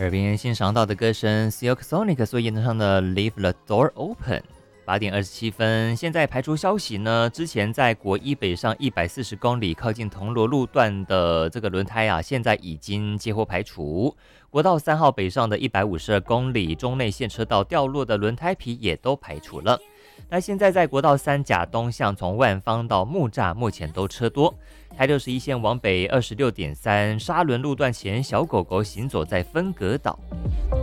耳边欣赏到的歌声 Silk Sonic 所演唱的 Leave the Door Open。8点27分，现在排除消息呢，之前在国一北上140公里靠近铜锣路段的这个轮胎啊，现在已经接获排除。国道3号北上的152公里中内线车道掉落的轮胎皮也都排除了。那现在在国道3甲东向从万方到木栅目前都车多。台61线往北26.3沙仑路段前小狗狗行走在分隔岛。